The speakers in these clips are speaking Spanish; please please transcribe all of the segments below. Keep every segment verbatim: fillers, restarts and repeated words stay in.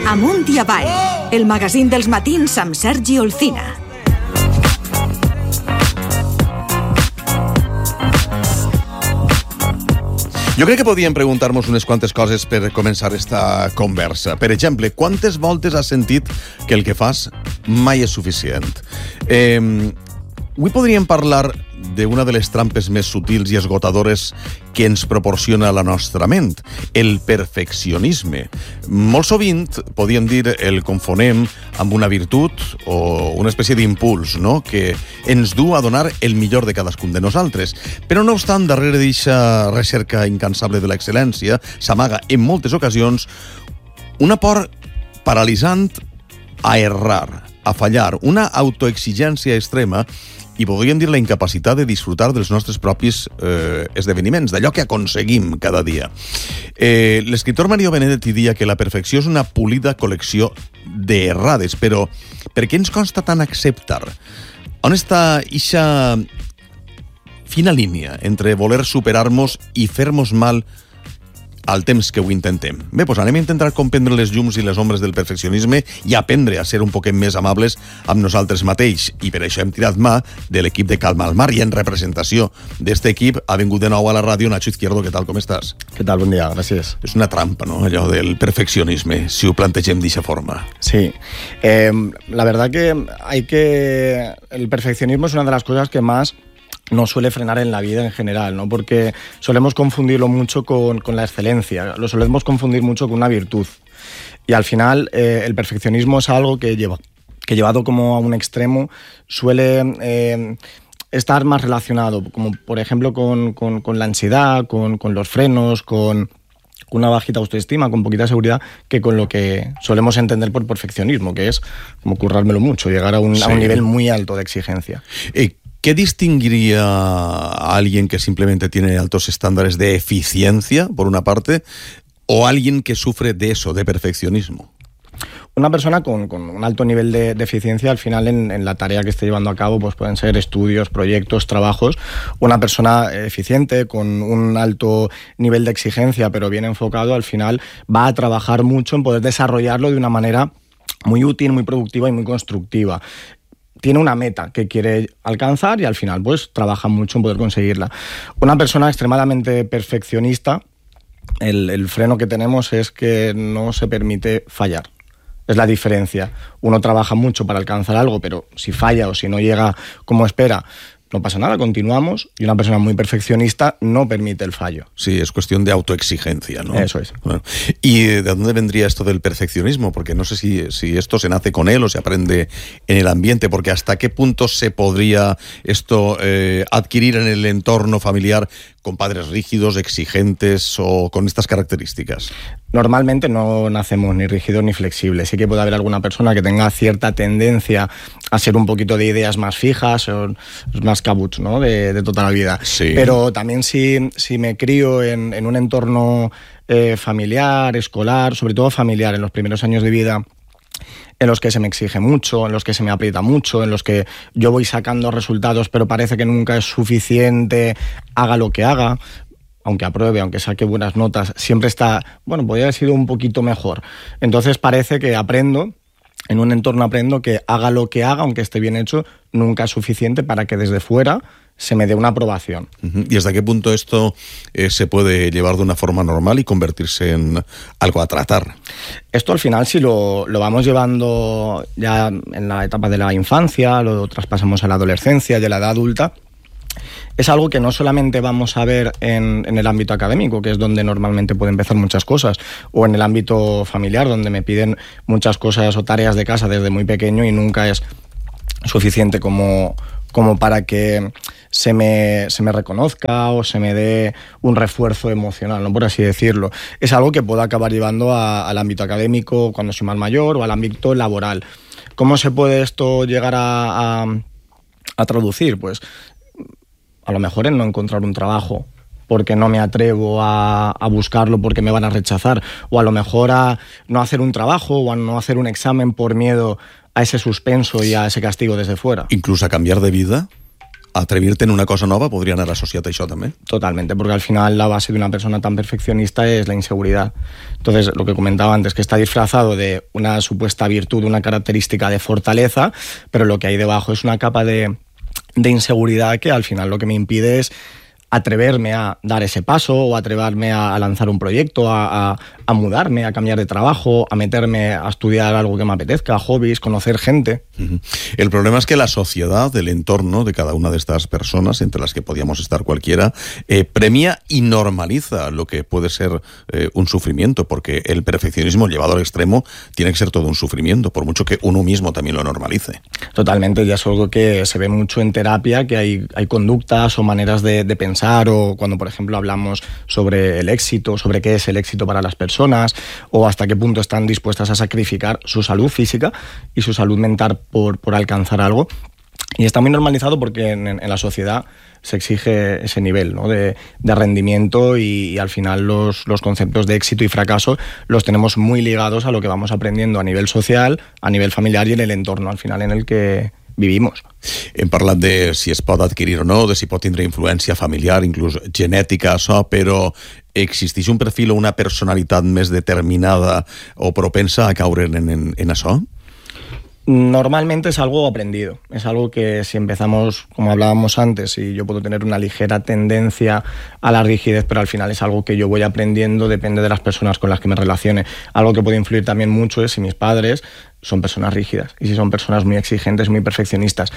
Amunt i avall, el magazín dels matins amb Sergi Olcina. Jo crec que podíem preguntar-nos unes quantes coses per començar esta conversa. Per exemple, quantes voltes has sentit que el que fas mai és suficient? Eh, avui podríem parlar d'una de les trampes més sutils i esgotadores que ens proporciona la nostra ment, el perfeccionisme. Molt sovint, podríem dir, el confonem amb una virtut o una espècie d'impuls, no?, que ens du a donar el millor de cadascun de nosaltres. Però no obstant, darrere d'aquesta recerca incansable de l'excel·lència s'amaga en moltes ocasions una por paralitzant a errar, a fallar, una autoexigència extrema i podríem dir la incapacitat de disfrutar dels nostres propis eh, esdeveniments, d'allò que aconseguim cada dia. Eh, l'escriptor Mario Benedetti dia que la perfecció és una polida col·lecció d'errades, però per què ens costa tant acceptar? On està ixa fina línia entre voler superar-nos i fer-nos mal al temps que ho intentem? Bé, doncs anem a intentar comprendre les llums i les ombres del perfeccionisme i aprendre a ser un poquet més amables amb nosaltres mateix. I per això hem tirat mà de l'equip de Calma al Mar i en representació d'aquest equip ha vingut de nou a la ràdio Nacho Izquierdo. Què tal, com estàs? Què tal? Bon dia, gràcies. És una trampa, ¿no?, allò del perfeccionisme, si ho plantegem d'aquesta forma. Sí. Eh, la verdad que hay que... El perfeccionismo es una de las cosas que más nos suele frenar en la vida en general, ¿no? Porque solemos confundirlo mucho con, con la excelencia, lo solemos confundir mucho con una virtud. Y al final eh, el perfeccionismo es algo que, lleva, que llevado como a un extremo suele eh, estar más relacionado, como por ejemplo con, con, con la ansiedad, con, con los frenos, con una bajita autoestima, con poquita seguridad, que con lo que solemos entender por perfeccionismo, que es como currármelo mucho, llegar a un, sí. a un nivel muy alto de exigencia. Eh, ¿Qué distinguiría a alguien que simplemente tiene altos estándares de eficiencia, por una parte, o alguien que sufre de eso, de perfeccionismo? Una persona con, con un alto nivel de, de eficiencia, al final en, en la tarea que esté llevando a cabo, pues pueden ser estudios, proyectos, trabajos. Una persona eficiente, con un alto nivel de exigencia, pero bien enfocado, al final va a trabajar mucho en poder desarrollarlo de una manera muy útil, muy productiva y muy constructiva. Tiene una meta que quiere alcanzar y al final pues trabaja mucho en poder conseguirla. Una persona extremadamente perfeccionista, el, el freno que tenemos es que no se permite fallar. Es la diferencia. Uno trabaja mucho para alcanzar algo, pero si falla o si no llega como espera, no pasa nada, continuamos. Y una persona muy perfeccionista no permite el fallo. Sí, es cuestión de autoexigencia, ¿no? Eso es. Bueno, ¿y de dónde vendría esto del perfeccionismo? Porque no sé si, si esto se nace con él o se aprende en el ambiente, porque hasta qué punto se podría esto eh, adquirir en el entorno familiar con padres rígidos, exigentes o con estas características. Normalmente no nacemos ni rígidos ni flexibles. Sí que puede haber alguna persona que tenga cierta tendencia a ser un poquito de ideas más fijas o más cabuts, ¿no?, de, de toda la vida. Sí. Pero también si, si me crío en, en un entorno eh, familiar, escolar, sobre todo familiar, en los primeros años de vida, en los que se me exige mucho, en los que se me aprieta mucho, en los que yo voy sacando resultados pero parece que nunca es suficiente, haga lo que haga, aunque apruebe, aunque saque buenas notas, siempre está, bueno, podría haber sido un poquito mejor. Entonces parece que aprendo, en un entorno aprendo que haga lo que haga, aunque esté bien hecho, nunca es suficiente para que desde fuera se me dé una aprobación. Uh-huh. ¿Y hasta qué punto esto eh, se puede llevar de una forma normal y convertirse en algo a tratar? Esto al final, si lo, lo vamos llevando ya en la etapa de la infancia, lo traspasamos a la adolescencia y a la edad adulta, es algo que no solamente vamos a ver en, en el ámbito académico, que es donde normalmente pueden empezar muchas cosas, o en el ámbito familiar, donde me piden muchas cosas o tareas de casa desde muy pequeño y nunca es suficiente como, como para que se me, se me reconozca o se me dé un refuerzo emocional, ¿no?, por así decirlo. Es algo que puedo acabar llevando a, al ámbito académico cuando soy más mayor o al ámbito laboral. ¿Cómo se puede esto llegar a, a, a traducir? Pues a lo mejor en no encontrar un trabajo porque no me atrevo a, a buscarlo porque me van a rechazar, o a lo mejor a no hacer un trabajo o a no hacer un examen por miedo a ese suspenso y a ese castigo desde fuera. ¿Incluso a cambiar de vida? atrevir-te en una cosa nova podria anar associat a això també. Totalmente, porque al final la base de una persona tan perfeccionista es la inseguridad. Entonces, lo que comentaba antes, que está disfrazado de una supuesta virtud, una característica de fortaleza, pero lo que hay debajo es una capa de, de inseguridad que al final lo que me impide es atreverme a dar ese paso o atreverme a lanzar un proyecto, a, a, a mudarme, a cambiar de trabajo, a meterme a estudiar algo que me apetezca, hobbies, conocer gente. Uh-huh. El problema es que la sociedad, el entorno de cada una de estas personas, entre las que podíamos estar cualquiera, eh, premia y normaliza lo que puede ser eh, un sufrimiento, porque el perfeccionismo llevado al extremo tiene que ser todo un sufrimiento, por mucho que uno mismo también lo normalice. Totalmente, ya es algo que se ve mucho en terapia, que hay, hay conductas o maneras de, de pensar, o cuando, por ejemplo, hablamos sobre el éxito, sobre qué es el éxito para las personas, o hasta qué punto están dispuestas a sacrificar su salud física y su salud mental por, por alcanzar algo. Y está muy normalizado porque en, en la sociedad se exige ese nivel, ¿no?, de, de rendimiento, y, y al final los, los conceptos de éxito y fracaso los tenemos muy ligados a lo que vamos aprendiendo a nivel social, a nivel familiar y en el entorno al final en el que vivimos. Hem parlat de si es pot adquirir o no, de si pot tindre influència familiar, inclús genètica, això, però existeix un perfil o una personalitat més determinada o propensa a caure en, en, en això? Normalmente es algo aprendido, es algo que si empezamos, como hablábamos antes, y yo puedo tener una ligera tendencia a la rigidez, pero al final es algo que yo voy aprendiendo, depende de las personas con las que me relacione. Algo que puede influir también mucho es si mis padres son personas rígidas y si son personas muy exigentes, muy perfeccionistas.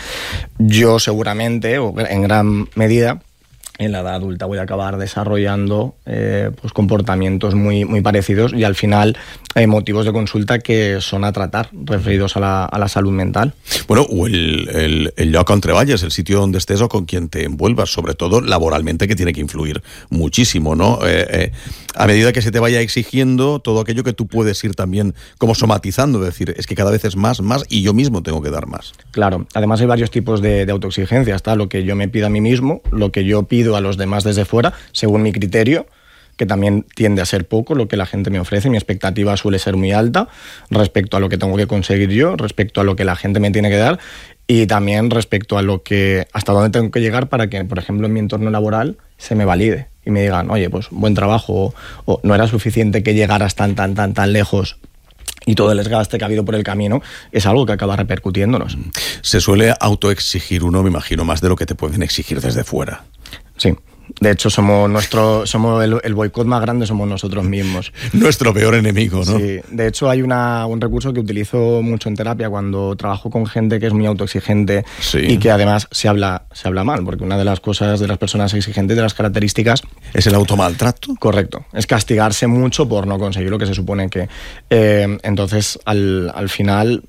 Yo seguramente, o en gran medida, en la edad adulta voy a acabar desarrollando eh, pues comportamientos muy, muy parecidos, y al final hay motivos de consulta que son a tratar, referidos a la, a la salud mental. Bueno, o el, el, el lloc on treballes, el sitio donde estés o con quien te envuelvas, sobre todo laboralmente, que tiene que influir muchísimo, ¿no? Eh, eh, a medida que se te vaya exigiendo todo aquello que tú puedes ir también como somatizando, es decir, es que cada vez es más, más, y yo mismo tengo que dar más. Claro, además hay varios tipos de, de autoexigencia. Está lo que yo me pido a mí mismo, lo que yo pido a los demás desde fuera, según mi criterio, que también tiende a ser poco lo que la gente me ofrece. Mi expectativa suele ser muy alta respecto a lo que tengo que conseguir yo, respecto a lo que la gente me tiene que dar, y también respecto a lo que hasta dónde tengo que llegar para que, por ejemplo, en mi entorno laboral se me valide y me digan, oye, pues buen trabajo, o, o no era suficiente que llegaras tan, tan, tan, tan lejos, y todo el desgaste que ha habido por el camino es algo que acaba repercutiéndonos. Se suele autoexigir uno, me imagino, más de lo que te pueden exigir desde fuera. Sí. De hecho, somos nuestro, somos el, el boicot más grande somos nosotros mismos. Nuestro peor enemigo, ¿no? Sí. De hecho, hay una, un recurso que utilizo mucho en terapia cuando trabajo con gente que es muy autoexigente, sí, y que además se habla, se habla mal, porque una de las cosas de las personas exigentes, de las características... ¿Es el automaltrato? Correcto. Es castigarse mucho por no conseguir lo que se supone que... Eh, entonces, al, al final...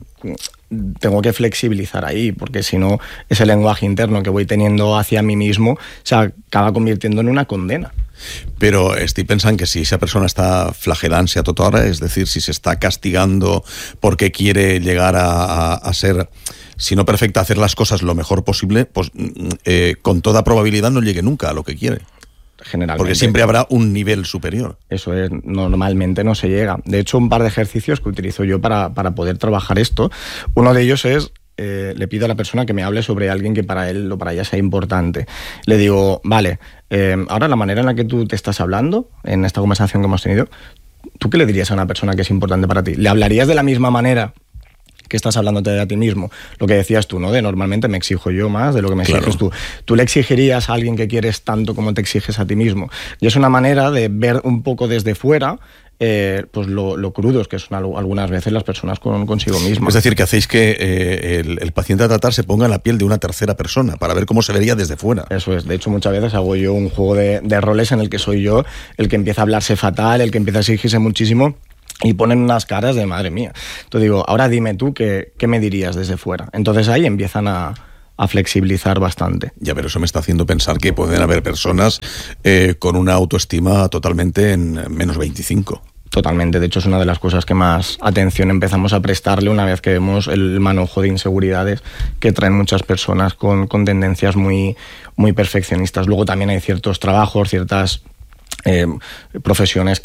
tengo que flexibilizar ahí, porque si no, ese lenguaje interno que voy teniendo hacia mí mismo se acaba convirtiendo en una condena. Pero estoy pensando que si esa persona está flagelant-se a tota hora, es decir, si se está castigando porque quiere llegar a, a, a ser, si no perfecta, a hacer las cosas lo mejor posible, pues eh, con toda probabilidad no llegue nunca a lo que quiere. Generalmente. Porque siempre habrá un nivel superior. Eso es, normalmente no se llega. De hecho, un par de ejercicios que utilizo yo para, para poder trabajar esto, uno de ellos es, eh, le pido a la persona que me hable sobre alguien que para él o para ella sea importante. Le digo, vale, eh, ahora la manera en la que tú te estás hablando, en esta conversación que hemos tenido, ¿tú qué le dirías a una persona que es importante para ti? ¿Le hablarías de la misma manera que estás hablándote de a ti mismo? Lo que decías tú, ¿no? De normalmente me exijo yo más de lo que me exiges, claro, tú. ¿Tú le exigirías a alguien que quieres tanto como te exiges a ti mismo? Y es una manera de ver un poco desde fuera eh, pues lo, lo crudos que son algunas veces las personas con, consigo mismas. Es decir, que hacéis que eh, el, el paciente a tratar se ponga en la piel de una tercera persona para ver cómo se vería desde fuera. Eso es. De hecho, muchas veces hago yo un juego de, de roles en el que soy yo el que empieza a hablarse fatal, el que empieza a exigirse muchísimo, y ponen unas caras de madre mía. Entonces digo, ahora dime tú qué, qué me dirías desde fuera. Entonces ahí empiezan a, a flexibilizar bastante. Ya, pero eso me está haciendo pensar que pueden haber personas eh, con una autoestima totalmente en menos veinticinco. Totalmente. De hecho, es una de las cosas que más atención empezamos a prestarle una vez que vemos el manojo de inseguridades que traen muchas personas con, con tendencias muy, muy perfeccionistas. Luego también hay ciertos trabajos, ciertas eh, profesiones que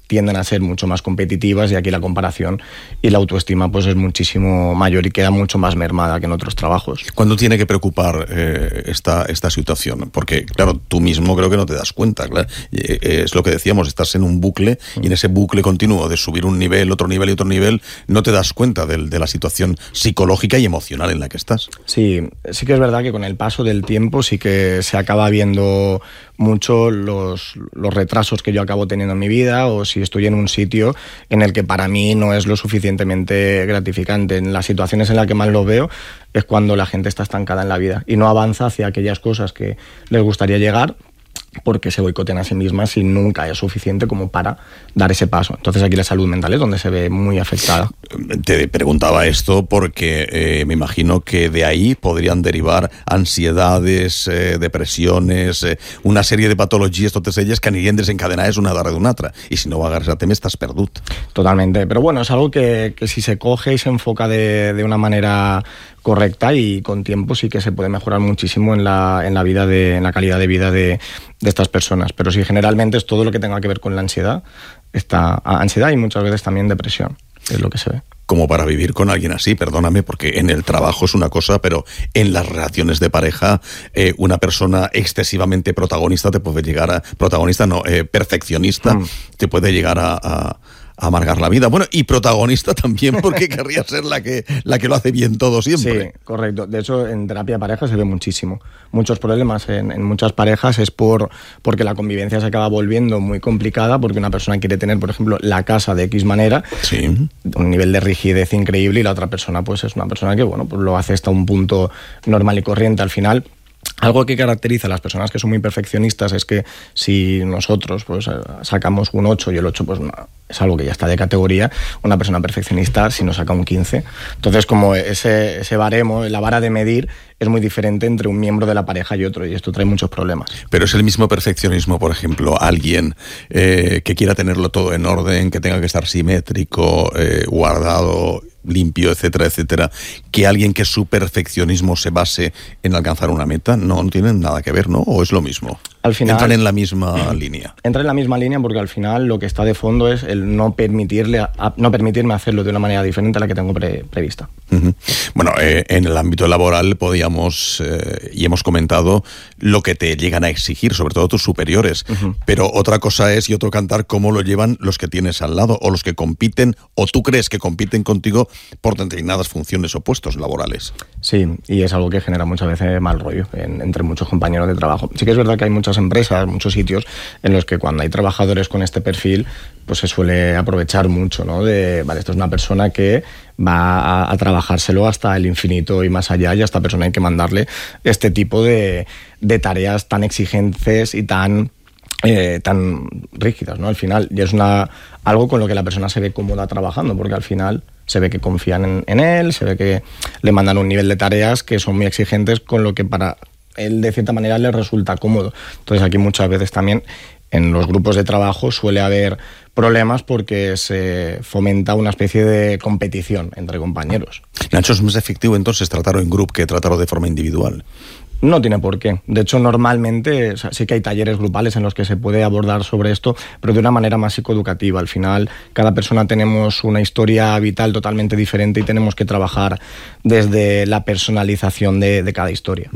tienden a ser mucho más competitivas y aquí la comparación y la autoestima pues es muchísimo mayor y queda mucho más mermada que en otros trabajos. ¿Cuándo tiene que preocupar eh, esta, esta situación? Porque, claro, tú mismo creo que no te das cuenta. Claro. Eh, es lo que decíamos, estás en un bucle y en ese bucle continuo de subir un nivel, otro nivel y otro nivel, no te das cuenta de, de la situación psicológica y emocional en la que estás. Sí, sí que es verdad que con el paso del tiempo sí que se acaba viendo mucho los, los retrasos que yo acabo teniendo en mi vida, o si estoy en un sitio en el que para mí no es lo suficientemente gratificante. En las situaciones en las que más lo veo es cuando la gente está estancada en la vida y no avanza hacia aquellas cosas que les gustaría llegar, porque se boicotean a sí mismas y nunca es suficiente como para dar ese paso. Entonces aquí la salud mental es donde se ve muy afectada. Te preguntaba esto porque eh, me imagino que de ahí podrían derivar ansiedades, eh, depressiones, eh, una serie de patologies, totes elles que anirien desencadenades una darrere d'una altra. I si no ho agarres a tema estàs perdut. Totalmente. Pero bueno, es algo que, que si se coge y se enfoca de, de una manera correcta y con tiempo sí que se puede mejorar muchísimo en la, en la vida de, en la calidad de vida de, de estas personas. Pero sí, generalmente es todo lo que tenga que ver con la ansiedad, esta ansiedad y muchas veces también depresión, es lo que se ve. Como para vivir con alguien así, perdóname, porque en el trabajo es una cosa, pero en las relaciones de pareja, eh, una persona excesivamente protagonista te puede llegar a... Protagonista no, eh, perfeccionista, mm. te puede llegar a... a amargar la vida. Bueno, y protagonista también, porque querría ser la que, la que lo hace bien todo siempre. Sí, correcto. De hecho, en terapia de pareja se ve muchísimo. Muchos problemas en, en muchas parejas es por porque la convivencia se acaba volviendo muy complicada, porque una persona quiere tener, por ejemplo, la casa de X manera, sí, un nivel de rigidez increíble, y la otra persona pues es una persona que, bueno, pues lo hace hasta un punto normal y corriente. Al final, algo que caracteriza a las personas que son muy perfeccionistas es que si nosotros pues sacamos un ocho y el ocho pues no, es algo que ya está de categoría, una persona perfeccionista si nos saca un quince. Entonces, como ese, ese baremo, la vara de medir es muy diferente entre un miembro de la pareja y otro, y esto trae muchos problemas. Pero es el mismo perfeccionismo, por ejemplo, alguien eh, que quiera tenerlo todo en orden, que tenga que estar simétrico, eh, guardado, limpio, etcétera, etcétera, que alguien que su perfeccionismo se base en alcanzar una meta, no, no tienen nada que ver, ¿no? ¿O es lo mismo? Al final, entran en la misma línea. Entra en la misma línea porque al final lo que está de fondo es el no permitirle a, no permitirme hacerlo de una manera diferente a la que tengo pre, prevista. Uh-huh. Bueno, eh, en el ámbito laboral podíamos, eh, y hemos comentado, lo que te llegan a exigir, sobre todo tus superiores, uh-huh. Pero otra cosa es, y otro cantar, cómo lo llevan los que tienes al lado, o los que compiten, o tú crees que compiten contigo por determinadas funciones o puestos laborales. Sí, y es algo que genera muchas veces mal rollo en, entre muchos compañeros de trabajo. Sí que es verdad que hay muchas empresas, muchos sitios en los que cuando hay trabajadores con este perfil, pues se suele aprovechar mucho, ¿no? De, vale, esto es una persona que va a, a trabajárselo hasta el infinito y más allá, y a esta persona hay que mandarle este tipo de, de tareas tan exigentes y tan... Eh, tan rígidas, ¿no? Al final, y es una, algo con lo que la persona se ve cómoda trabajando, porque al final se ve que confían en, en él, se ve que le mandan un nivel de tareas que son muy exigentes, con lo que para él de cierta manera le resulta cómodo. Entonces aquí muchas veces también en los grupos de trabajo suele haber problemas porque se fomenta una especie de competición entre compañeros. Nacho, ¿es más efectivo entonces tratarlo en grupo que tratarlo de forma individual? No tiene por qué. De hecho, normalmente o sea, sí que hay talleres grupales en los que se puede abordar sobre esto, pero de una manera más psicoeducativa. Al final, cada persona tenemos una historia vital totalmente diferente y tenemos que trabajar desde la personalización de, de cada historia.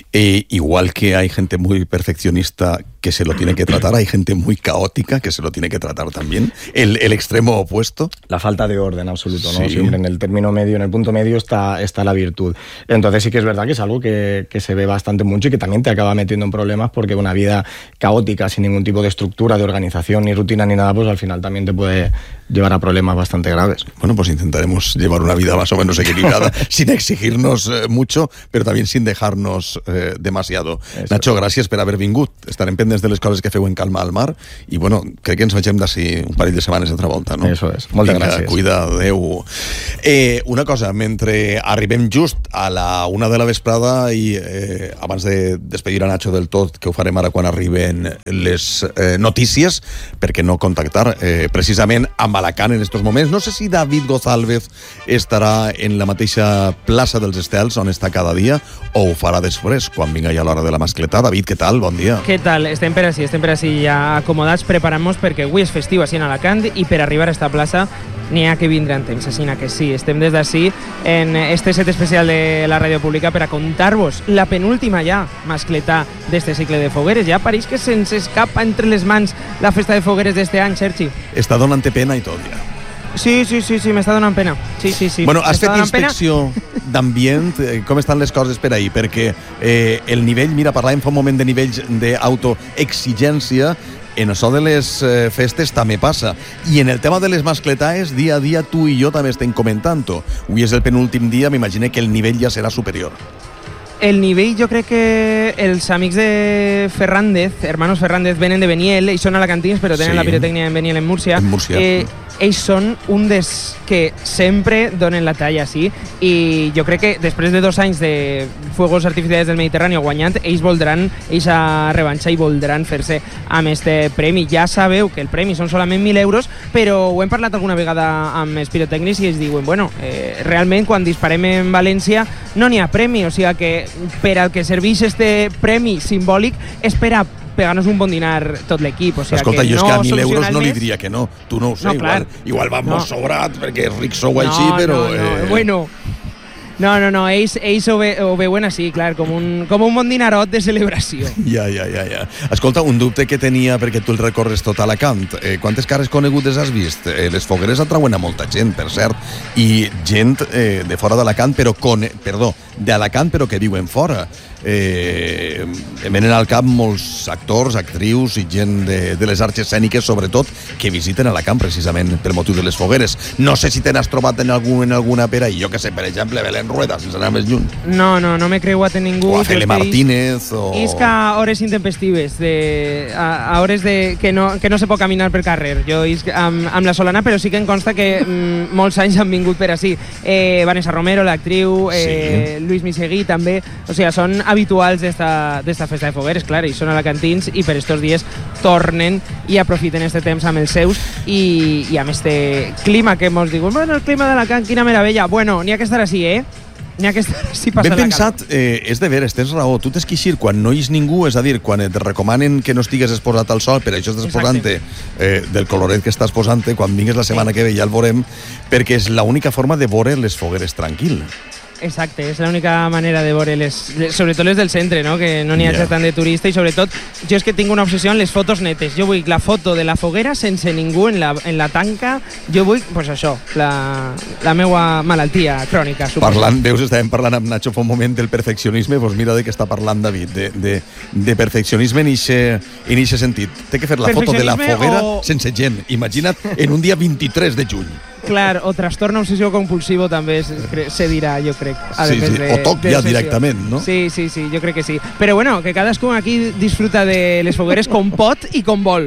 E igual que hay gente muy perfeccionista que se lo tiene que tratar, hay gente muy caótica que se lo tiene que tratar también. El, el extremo opuesto. La falta de orden absoluto, ¿no? Sí. Siempre en el término medio, en el punto medio está, está la virtud. Entonces sí que es verdad que es algo que, que se ve bastante mucho y que también te acaba metiendo en problemas, porque una vida caótica, sin ningún tipo de estructura, de organización, ni rutina, ni nada, pues al final también te puede llevar a problemas bastante graves. Bueno, pues intentaremos llevar una vida más o menos equilibrada, sin exigirnos eh, mucho, pero también sin dejarnos eh, demasiado. Eso. Nacho, gràcies per haver vingut. Estarem pendents de les coses que feu en Calma al Mar i, bueno, crec que ens vegem d'ací un parell de setmanes d'altra volta, no? Eso és. Moltes Vinga, gràcies. Cuida, adeu. Eh, una cosa, mentre arribem just a la una de la vesprada i eh, abans de despedir a Nacho del tot, que ho farem ara quan arriben les eh, notícies, perquè no contactar eh, precisament amb Alacant en estos moments. No sé si David González estarà en la mateixa plaça dels Estels on està cada dia o ho farà després, quan vinga ja l'hora de la mascletà. David, què tal? Bon dia. Què tal? Estem per així, estem per així ja acomodats, preparant-nos perquè avui és festiu així en Alacant i per arribar a esta plaça n'hi ha que vindre en temps, així que sí, estem des d'ací en este set especial de la ràdio pública per a contar-vos la penúltima ja mascletà d'este cicle de fogueres. Ja pareix que se'ns escapa entre les mans la festa de fogueres d'este any, Sergi. Està donant pena i tot ja. Sí, sí, sí, sí, m'està donant pena. Sí, sí, sí. Bueno, has fet inspecció d'ambient, com estan les coses per ahir? Perquè eh, el nivell, mira, parlàvem fa un moment de nivells d'autoexigència, en això de les eh, festes també passa. I en el tema de les mascletaes, dia a dia tu i jo també estem comentant-ho. Avui és el penúltim dia, m'imagino que el nivell ja serà superior. El nivell, jo crec que els amics de Fernández, hermanos Fernández, venen de Beniel, ells són alacantins, però tenen sí. la pirotècnia en Beniel, en Múrcia. En Múrcia. Eh, ells són un dels que sempre donen la talla, sí, i jo crec que després de dos anys de fuegos artificials del Mediterrani guanyant, ells voldran eixa revanxa i voldran fer-se amb este premi. Ja sabeu que el premi són solament mil euros, però ho hem parlat alguna vegada amb els pirotècnics i ells diuen, bueno, eh, realment quan disparem en València no n'hi ha premi, o sigui que per al que serveix este premi simbòlic és per a pegar-nos un bon dinar tot l'equip. O sigui, escolta, que jo és no que a mil euros més... no li diria que no. Tu no ho sé, no, igual, igual vam no. molt sobrat perquè rics sou no, així, però... No, no. Eh... Bueno, no, no, no, ells, ells ho, ve, ho veuen així, clar, com un, com un bon dinarot de celebració. Ja, ja, ja, ja. Escolta, un dubte que tenia, perquè tu el recorres tot Alacant, eh, quantes cares conegudes has vist? Eh, les fogueres atrauen a molta gent, per cert, i gent eh, de fora d'Alacant, però con... perdó, d'Alacant, però que viuen fora. Eh, em venen al cap molts actors, actrius i gent de, de les arts escèniques, sobretot, que visiten Alacant precisament pel motiu de les fogueres. No sé si te n'has trobat en, algun, en alguna pera, i jo que sé, per exemple, Belén Rueda, sense anar més lluny. No, no, no m'he creuat en ningú. O a Fele Martínez, o... És que a hores intempestives, de, a, a hores de, que, no, que no se pot caminar per carrer. Jo isc amb, amb la Solana, però sí que em consta que mm, molts anys han vingut per així. Eh, Vanessa Romero, l'actriu, eh, sí. Luis Misegui també, o sigui, són habituals d'esta festa de fogueres, clar, i són alacantins i per estos dies tornen i aprofiten este temps amb els seus i, i amb este clima que mos diuen, bueno, el clima d'Alacant, quina meravella. Bueno, n'hi ha que estar així, eh? N'hi ha que estar així passant ben pensat, eh, és de veres, tens raó, tu t'has que eixir quan no hi és ningú, és a dir, quan et recomanen que no estigues exposat al sol, per això estàs posant-te eh, del coloret que estàs posant-te, quan vingues la setmana que ve ja el veurem, perquè és l'única forma de veure les fogueres tranquil. Exacte, és l'única manera de veure les, les, sobretot les del centre, no? Que no n'hi ha yeah. tant de turista i sobretot jo és que tinc una obsessió en les fotos netes. Jo vull la foto de la foguera sense ningú en la, en la tanca. Jo vull, pues això, la, la meua malaltia crònica. Suposo. Parlant, veus, estàvem parlant amb Nacho fa un moment del perfeccionisme, doncs mira de què està parlant David, de, de, de perfeccionisme en eixe sentit. Té que fer la foto de la foguera o... sense gent. Imagina't en un dia vint-i-tres de juny. Clar, o trastorn obsessiu compulsivo també se, se dirà, jo crec. Sí, sí. De, o toc ja directament, no? Sí, sí, sí, jo crec que sí. Però bueno, que cadascú aquí disfruta de les fogueres com pot i com vol.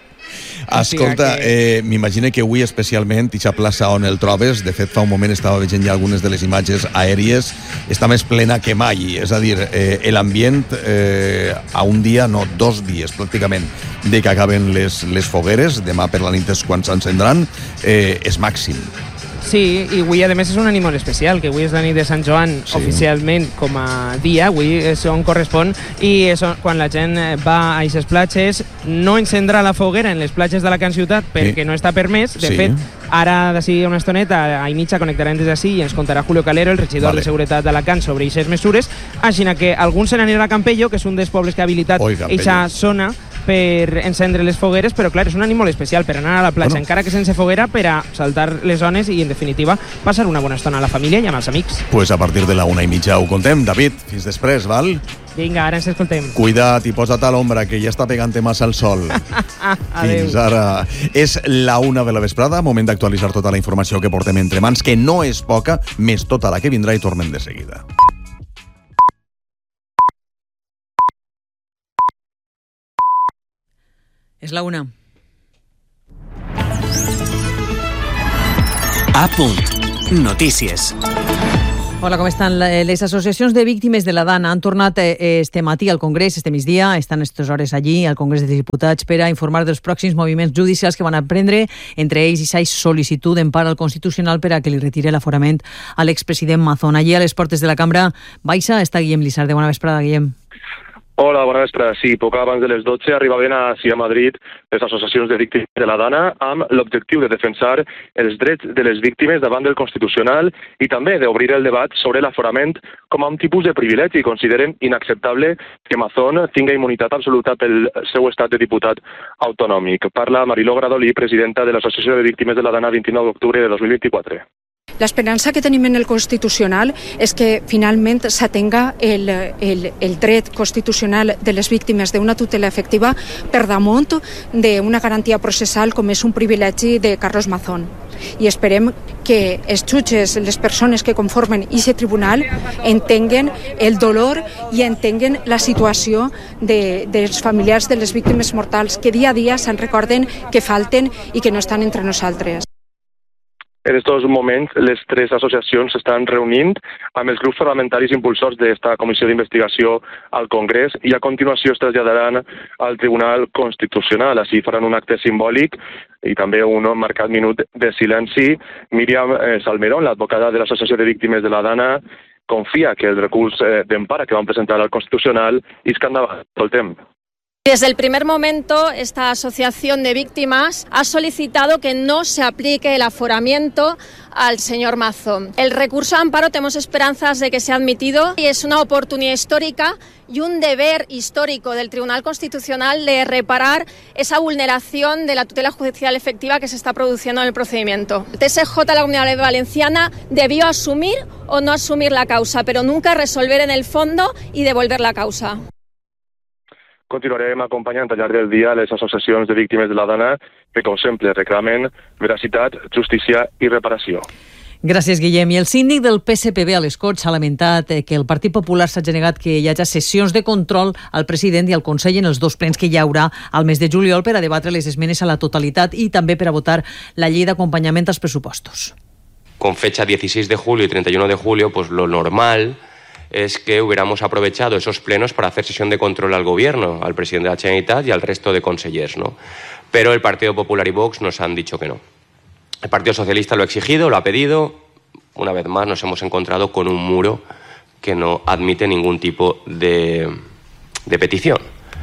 Escolta, que... eh, m'imagino que avui especialment, ixa plaça on el trobes, de fet fa un moment estava veient ja algunes de les imatges aèries, està més plena que mai, és a dir, eh, l'ambient eh, a un dia, no, dos dies pràcticament, de que acaben les, les fogueres, demà per la nit és quan s'encendran, eh, és màxim. Sí, i avui a més és un any molt especial, que avui és la nit de Sant Joan sí. oficialment com a dia, avui és on correspon, i és on, quan la gent va a aquestes platges, no encendrà la foguera en les platges de la Can Ciutat perquè sí. no està permès, de sí. fet, ara d'ací una estoneta, a i mitja connectarem des d'ací i ens contarà Julio Calero, el regidor vale. de Seguretat d'Alacant, sobre aquestes mesures, així que alguns se n'aniran a Campello, que és un dels pobles que ha habilitat aquesta zona per encendre les fogueres, però clar, és un any molt especial per anar a la platja, bueno. encara que sense foguera, per a saltar les zones i, en definitiva, passar una bona estona a la família i amb els amics. Pues a partir de la una i mitja ho contem. David, fins després, val? Vinga, ara ens escoltem. Cuida't i posa't a l'ombra, que ja està pegant-te massa el sol. Fins ara. És la una de la vesprada, moment d'actualitzar tota la informació que portem entre mans, que no és poca, més tota la que vindrà, i tornem de seguida. És la una. A punt. Notícies. Hola, com estan? Les associacions de víctimes de la Dana han tornat este matí al Congrés, este migdia, estan aquestes hores allí al Congrés dels Diputats per a informar dels pròxims moviments judicials que van a prendre, entre ells i sa sol·licitud d'empara al Constitucional per a que li retire l'aforament a l'expresident Mazón. Allí a les portes de la cambra baixa està Guillem Lizarde. Bona vesprada, Guillem. Hola, bona vesprada. Sí, poc abans de les dotze arribaven així a Madrid les associacions de víctimes de la Dana amb l'objectiu de defensar els drets de les víctimes davant del Constitucional i també d'obrir el debat sobre l'aforament com a un tipus de privilegi. Consideren inacceptable que Mazón tinga immunitat absoluta pel seu estat de diputat autonòmic. Parla Mariló Gradolí, presidenta de l'Associació de Víctimes de la Dana, vint-i-nou d'octubre de dos mil vint-i-quatre. L'esperança que tenim en el Constitucional és que finalment s'atenga el, el, el dret constitucional de les víctimes d'una tutela efectiva per damunt d'una garantia processal com és un privilegi de Carlos Mazón. I esperem que els jutges, les persones que conformen aquest tribunal, entenguen el dolor i entenguen la situació de, dels familiars de les víctimes mortals que dia a dia se'n recorden que falten i que no estan entre nosaltres. En aquests moments, les tres associacions s'estan reunint amb els grups parlamentaris impulsors d'esta comissió d'investigació al Congrés i a continuació es traslladaran al Tribunal Constitucional. Així faran un acte simbòlic i també un marcat minut de silenci. Míriam Salmerón, l'advocada de l'Associació de Víctimes de la Dana, confia que el recurs d'empara que van presentar al Constitucional és que endavant. Escoltem. Desde el primer momento, esta asociación de víctimas ha solicitado que no se aplique el aforamiento al señor Mazón. El recurso de amparo tenemos esperanzas de que sea admitido y es una oportunidad histórica y un deber histórico del Tribunal Constitucional de reparar esa vulneración de la tutela judicial efectiva que se está produciendo en el procedimiento. El T S J de la Comunidad Valenciana debió asumir o no asumir la causa, pero nunca resolver en el fondo y devolver la causa. Continuarem acompanyant al llarg del dia les associacions de víctimes de la Dana que, com sempre, reclamen veracitat, justícia i reparació. Gràcies, Guillem. I el síndic del P S P B a les Corts ha lamentat que el Partit Popular s'ha negat que hi hagi sessions de control al president i al Consell en els dos plens que hi haurà al mes de juliol per a debatre les esmenes a la totalitat i també per a votar la llei d'acompanyament als pressupostos. Con fecha dieciséis de julio y treinta y uno de julio, pues lo normal es que hubiéramos aprovechado esos plenos para hacer sesión de control al Gobierno, al presidente de la Generalitat y al resto de consellers, ¿no? Pero el Partido Popular y Vox nos han dicho que no. El Partido Socialista lo ha exigido, lo ha pedido. Una vez más nos hemos encontrado con un muro que no admite ningún tipo de, de petición.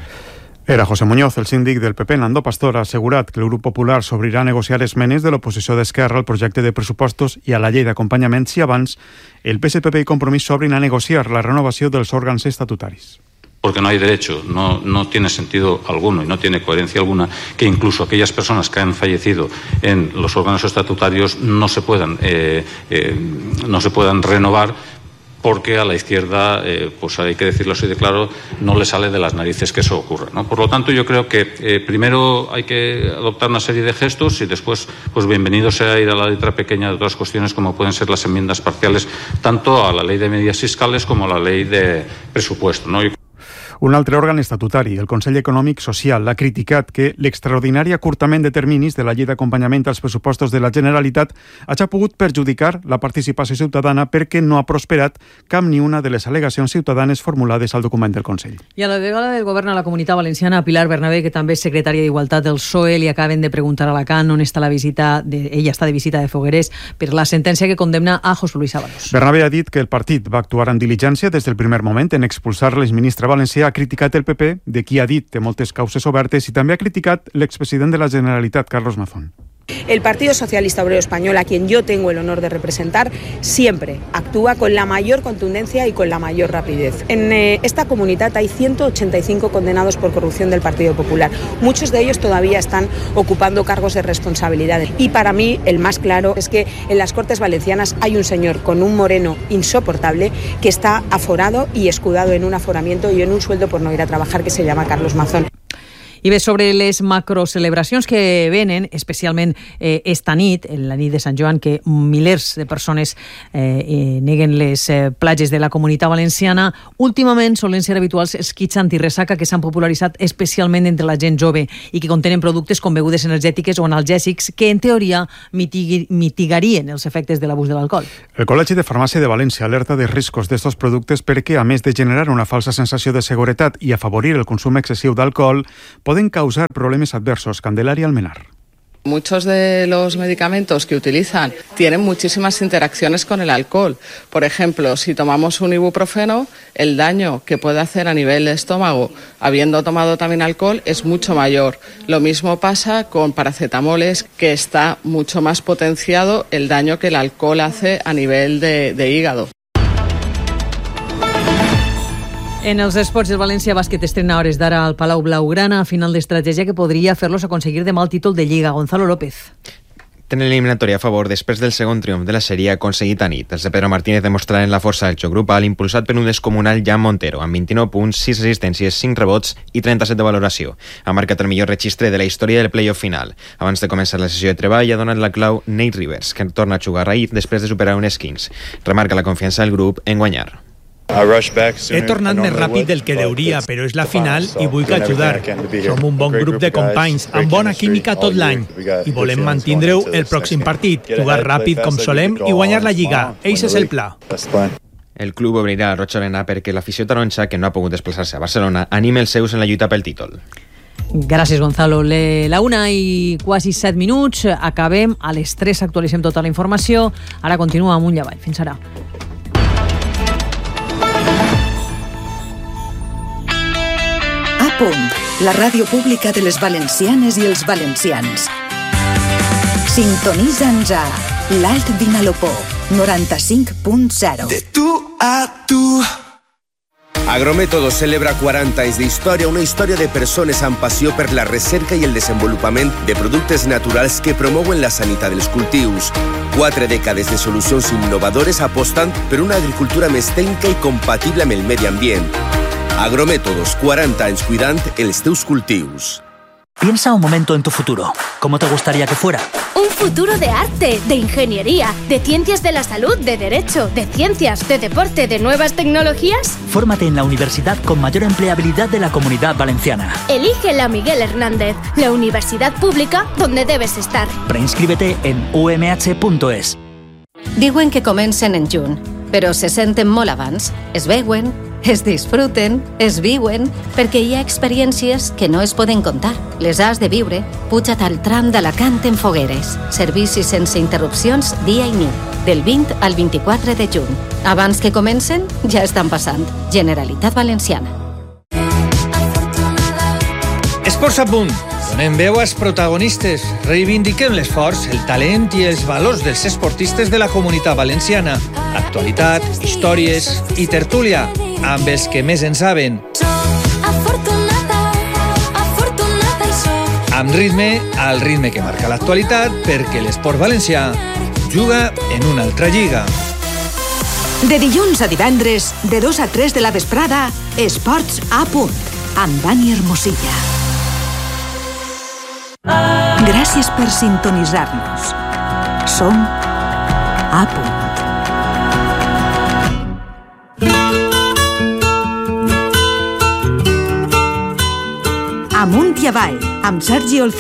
Era José Muñoz, el síndic del P P. Nando Pastor ha assegurat que el grup popular s'obrirà a negociar esmenes de l'oposició d'Esquerra al projecte de pressupostos i a la llei d'acompanyament si abans el P S P B i Compromís s'obrin a negociar la renovació dels òrgans estatutaris. Porque no hay derecho, no, no tiene sentido alguno y no tiene coherencia alguna que incluso aquellas personas que han fallecido en los órganos estatutarios no se puedan, eh, eh, no se puedan renovar, porque a la izquierda, eh, pues hay que decirlo así de claro, no le sale de las narices que eso ocurra, ¿no? Por lo tanto, yo creo que eh, primero hay que adoptar una serie de gestos y después, pues bienvenido sea ir a la letra pequeña de otras cuestiones como pueden ser las enmiendas parciales, tanto a la ley de medidas fiscales como a la ley de presupuesto, ¿no? Un altre òrgan estatutari, el Consell Econòmic Social, ha criticat que l'extraordinari acurtament de terminis de la llei d'acompanyament als pressupostos de la Generalitat hagi pogut perjudicar la participació ciutadana perquè no ha prosperat cap ni una de les al·legacions ciutadanes formulades al document del Consell. I a la delegada del Govern a la Comunitat Valenciana, Pilar Bernabé, que també és secretària d'Igualtat del P S O E, li acaben de preguntar a Alacant on està la visita, de, ella està de visita de Foguerés, per la sentència que condemna a José Luis Ábalos. Bernabé ha dit que el partit va actuar amb diligència des del primer moment en expulsar l'exministre valencià. Ha criticat el P P, de qui ha dit té moltes causes obertes, i també ha criticat l'expresident de la Generalitat, Carlos Mazón. El Partido Socialista Obrero Español, a quien yo tengo el honor de representar, siempre actúa con la mayor contundencia y con la mayor rapidez. En eh, esta comunidad hay ciento ochenta y cinco condenados por corrupción del Partido Popular. Muchos de ellos todavía están ocupando cargos de responsabilidad. Y para mí, el más claro es que en las Cortes Valencianas hay un señor con un moreno insoportable que está aforado y escudado en un aforamiento y en un sueldo por no ir a trabajar, que se llama Carlos Mazón. I bé, sobre les macrocelebracions que venen, especialment eh, esta nit, la nit de Sant Joan, que milers de persones eh, eh, neguen les eh, platges de la Comunitat Valenciana, últimament solen ser habituals els kits antiressaca que s'han popularitzat especialment entre la gent jove i que contenen productes com begudes energètiques o analgèsics que, en teoria, mitigui, mitigarien els efectes de l'abús de l'alcohol. El Col·legi de Farmàcia de València alerta de riscos d'estos productes perquè, a més de generar una falsa sensació de seguretat i afavorir el consum excesiu d'alcohol, pueden causar problemas adversos. Candelaria Almenar. Muchos de los medicamentos que utilizan tienen muchísimas interacciones con el alcohol. Por ejemplo, si tomamos un ibuprofeno, el daño que puede hacer a nivel de estómago, habiendo tomado también alcohol, es mucho mayor. Lo mismo pasa con paracetamoles, que está mucho más potenciado el daño que el alcohol hace a nivel de, de hígado. En els esports, el València Bàsquet estrena a hores d'ara al Palau Blaugrana a final d'estratègia que podria fer-los aconseguir demà el títol de Lliga. Gonzalo López. Tenen l'eliminatòria a favor després del segon triomf de la sèrie aconseguit a nit. Els de Pedro Martínez demostraren la força del joc grupal impulsat per un descomunal Jan Montero, amb vint-i-nou punts, sis assistències, cinc rebots i trenta-set de valoració. Ha marcat el millor registre de la història del play-off final. Abans de començar la sessió de treball ha donat la clau Nate Rivers, que torna a jugar ahir després de superar uns Kings. Remarca la confiança del grup en guanyar. He tornat més ràpid del que deuria, però és la final i vull que ajudar. Som un bon grup de companys, amb bona química tot l'any, i volem mantindre-ho el pròxim partit, jugar ràpid com solem i guanyar la Lliga. Eix és el pla. El club obrirà a Roig Arena perquè l'afició taronja, que no ha pogut desplaçar-se a Barcelona, anima els seus en la lluita pel títol. Gràcies, Gonzalo. Le, la una i quasi set minuts. Acabem. A les tres actualitzem tota la informació. Ara continua amunt i avall. Fins ara. Punt, la ràdio pública de les valencianes i els valencians. Sintonitza'ns a l'Alt Vinalopó, noranta-cinc punt zero. De tu a tu. Agrométodos celebra quaranta anys d'història, una història de persones amb passió per la recerca i el desenvolupament de productes naturals que promouen la sanitat dels cultius. Quatre dècades de solucions innovadores apostant per una agricultura més tècnica i compatible amb el medi ambient. Agrométodos, cuarenta años cuidando els teus cultius. Piensa un momento en tu futuro. ¿Cómo te gustaría que fuera? Un futuro de arte, de ingeniería, de ciencias de la salud, de derecho, de ciencias, de deporte, de nuevas tecnologías. Fórmate en la universidad con mayor empleabilidad de la Comunidad Valenciana. Elige la Miguel Hernández, la universidad pública donde debes estar. Preinscríbete en u m h punto es. Diuen que comencen en juny, però se senten molt abans. Es veuen, es disfruten, es viuen, perquè hi ha experiències que no es poden contar. Les has de viure. Puja't al tram d'Alacant en Fogueres. Servicis sense interrupcions dia i nit, del vint al vint-i-quatre de juny. Abans que comencen, ja estan passant. Generalitat Valenciana. Esports a punt. Donem veu als protagonistes. Reivindiquem l'esforç, el talent i els valors dels esportistes de la Comunitat Valenciana. Actualitat, històries i tertúlia, amb els que més en saben. Amb ritme, al ritme que marca l'actualitat, perquè l'esport valencià juga en una altra lliga. De dilluns a divendres, de dos a tres de la vesprada, Esports a punt, amb Dani Hermosilla. Gràcies per sintonitzar-nos. Som a punt. Amunt i avall, amb Sergi Olcina.